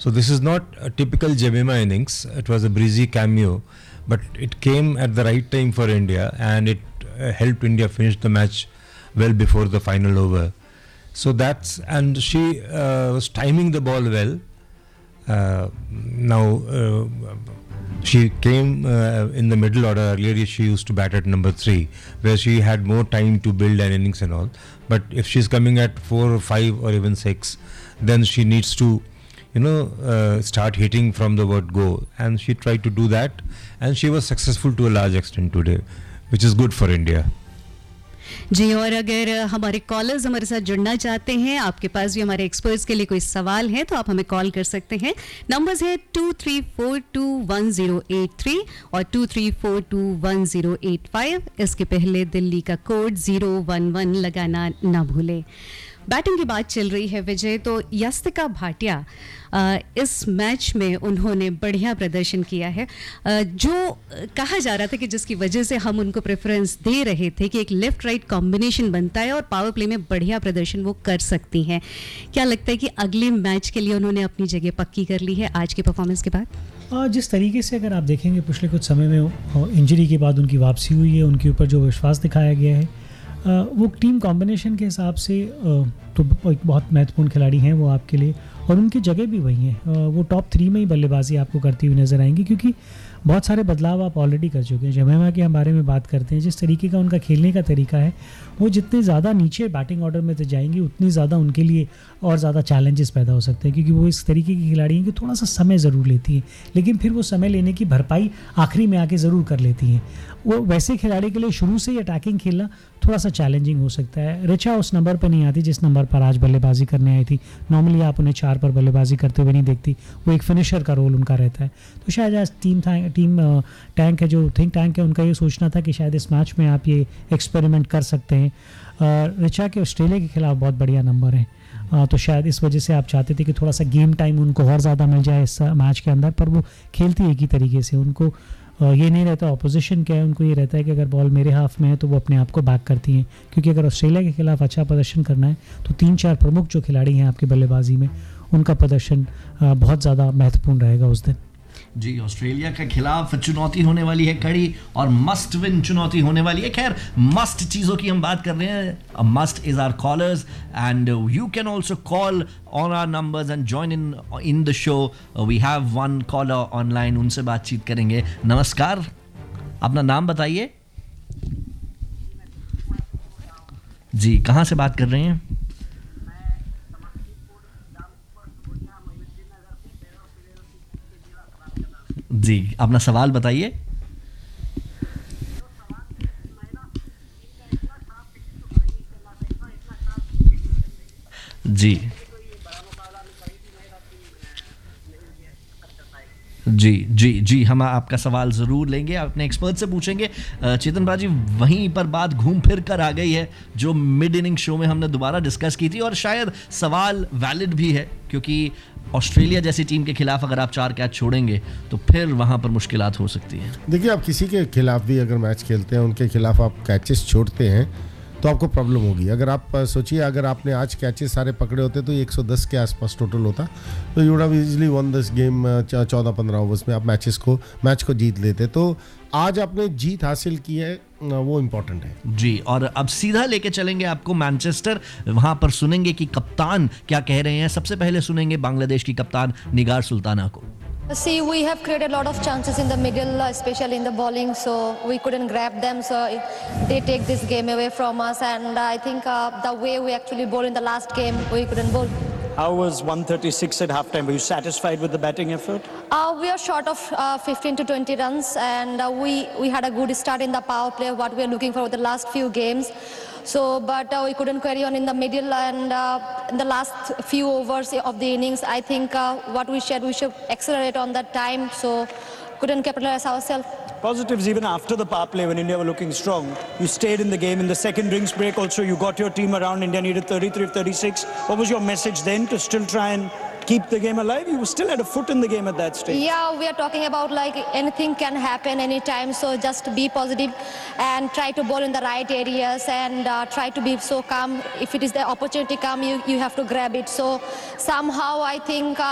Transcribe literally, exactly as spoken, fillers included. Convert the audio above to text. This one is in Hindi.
So this is not a typical Jemima innings. It was a breezy cameo, but it came at the right time for India, and it uh, helped India finish the match well before the final over. So that's, and she uh, was timing the ball well. Uh, now uh, she came uh, in the middle order. Earlier she used to bat at number three, where she had more time to build an innings and all. But if she's coming at four or five or even six, then she needs to, you know, uh, start hitting from the word go. And she tried to do that, and she was successful to a large extent today, which is good for India. जी, और अगर हमारे कॉलर्स हमारे साथ जुड़ना चाहते हैं, आपके पास भी हमारे एक्सपर्ट्स के लिए कोई सवाल है, तो आप हमें कॉल कर सकते हैं. नंबर्स है to three four to one zero eight three और to three four to one zero eight five. इसके पहले दिल्ली का कोड ज़ीरो वन वन लगाना ना भूलें. बैटिंग की बात चल रही है विजय, तो यस्तिका भाटिया इस मैच में उन्होंने बढ़िया प्रदर्शन किया है. जो कहा जा रहा था कि जिसकी वजह से हम उनको प्रेफरेंस दे रहे थे कि एक लेफ्ट राइट कॉम्बिनेशन बनता है और पावर प्ले में बढ़िया प्रदर्शन वो कर सकती हैं. क्या लगता है कि अगले मैच के लिए उन्होंने अपनी जगह पक्की कर ली है आज के परफॉर्मेंस के बाद? जिस तरीके से अगर आप देखेंगे पिछले कुछ समय में इंजरी के बाद उनकी वापसी हुई है, उनके ऊपर जो विश्वास दिखाया गया है, वो टीम कॉम्बिनेशन के हिसाब से तो एक बहुत महत्वपूर्ण खिलाड़ी हैं वो आपके लिए, और उनकी जगह भी वही है. वो टॉप थ्री में ही बल्लेबाजी आपको करती हुई नज़र आएंगी, क्योंकि बहुत सारे बदलाव आप ऑलरेडी कर चुके हैं. जमेमा के हम बारे में बात करते हैं, जिस तरीके का उनका खेलने का तरीका है, वो जितने ज़्यादा नीचे बैटिंग ऑर्डर में तो जाएंगी, उतनी ज़्यादा उनके लिए और ज़्यादा चैलेंजेस पैदा हो सकते हैं, क्योंकि वो इस तरीके की खिलाड़ी हैं कि थोड़ा सा समय ज़रूर लेती हैं, लेकिन फिर वो समय लेने की भरपाई आखिरी में आके ज़रूर कर लेती हैं. वो वैसे खिलाड़ी के लिए शुरू से ही अटैकिंग खेलना थोड़ा सा चैलेंजिंग हो सकता है. रिचा उस नंबर पर नहीं आती जिस नंबर पर आज बल्लेबाजी करने आई थी. नॉर्मली आप उन्हें चार पर बल्लेबाजी करते हुए नहीं देखती, वो एक फिनिशर का रोल उनका रहता है. तो शायद आज टीम था टीम टैंक है, जो थिंक टैंक है, उनका ये सोचना था कि शायद इस मैच में आप ये एक्सपेरिमेंट कर सकते हैं. रिचा के ऑस्ट्रेलिया के खिलाफ बहुत बढ़िया नंबर है, तो शायद इस वजह से आप चाहते थे कि थोड़ा सा गेम टाइम उनको और ज़्यादा मिल जाए इस मैच के अंदर. पर वो खेलती एक ही तरीके से, उनको ये नहीं रहता ऑपोजिशन क्या है, उनको ये रहता है कि अगर बॉल मेरे हाफ में है तो वो अपने आप को बैक करती हैं, क्योंकि अगर ऑस्ट्रेलिया के खिलाफ अच्छा प्रदर्शन करना है तो तीन चार प्रमुख जो खिलाड़ी हैं आपकी बल्लेबाजी में, उनका प्रदर्शन बहुत ज़्यादा महत्वपूर्ण रहेगा उस दिन. जी, ऑस्ट्रेलिया के खिलाफ चुनौती होने वाली है कड़ी, और मस्ट विन चुनौती होने वाली है. खैर, मस्ट चीज़ों की हम बात कर रहे हैं. Must is our callers, and you can also call on our numbers and join in in the show. We have one collar online, उनसे बातचीत करेंगे. नमस्कार, अपना नाम बताइए. जी, कहाँ से बात कर रहे हैं? जी, अपना सवाल बताइए. जी जी जी जी हम आपका सवाल ज़रूर लेंगे, अपने एक्सपर्ट से पूछेंगे. चेतन बाजी, वहीं पर बात घूम फिर कर आ गई है जो मिड इनिंग शो में हमने दोबारा डिस्कस की थी, और शायद सवाल वैलिड भी है, क्योंकि ऑस्ट्रेलिया जैसी टीम के खिलाफ अगर आप चार कैच छोड़ेंगे तो फिर वहाँ पर मुश्किलात हो सकती हैं. देखिए, आप किसी के खिलाफ भी अगर मैच खेलते हैं, उनके खिलाफ आप कैचेस छोड़ते हैं तो आपको प्रॉब्लम होगी. अगर आप सोचिए, अगर आपने आज कैचेस सारे पकड़े होते तो एक सौ दस के आसपास टोटल होता, तो you would have easily one this game. चौदह पंद्रह ओवर्स में आप मैचेस को मैच को जीत लेते. तो आज आपने जीत हासिल की है, वो इम्पोर्टेंट है. जी, और अब सीधा लेके चलेंगे आपको मैनचेस्टर. वहाँ पर सुनेंगे कि कप्तान क्या कह रहे हैं. सबसे पहले सुनेंगे बांग्लादेश की कप्तान निगार सुल्ताना को. See, we have created a lot of chances in the middle, especially in the bowling, so we couldn't grab them, so they take this game away from us, and I think uh, the way we actually bowled in the last game, we couldn't bowl. How was one thirty-six at halftime? Were you satisfied with the batting effort? Uh, we are short of uh, fifteen to twenty runs, and uh, we, we had a good start in the power play, what we are looking for the last few games. So, but uh, we couldn't carry on in the middle, and uh, in the last few overs of the innings, I think uh, what we said, we should accelerate on that time, so couldn't capitalize ourselves. Positives even after the power play when India were looking strong. You stayed in the game. In the second drinks break also, you got your team around. India needed thirty-three of thirty-six. What was your message then to still try and keep the game alive? You still had a foot in the game at that stage. Yeah, we are talking about like anything can happen anytime, so just be positive and try to bowl in the right areas, and uh, try to be so calm. If it is the opportunity come, you, you have to grab it. So somehow I think uh,